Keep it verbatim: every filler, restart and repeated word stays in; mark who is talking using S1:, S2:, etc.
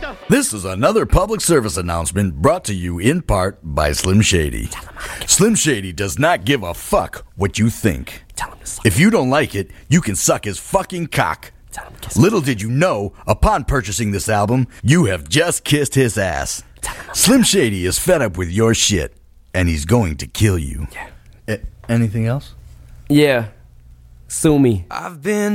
S1: This is another public service announcement brought to you in part by Slim Shady. Slim Shady does not give a fuck what you think. If you don't like it, you can suck his fucking cock. Little did you know, upon purchasing this album, you have just kissed his ass. Slim Shady is fed up with your shit, and he's going to kill you. A- anything else?
S2: Yeah. Sue me.
S3: I've been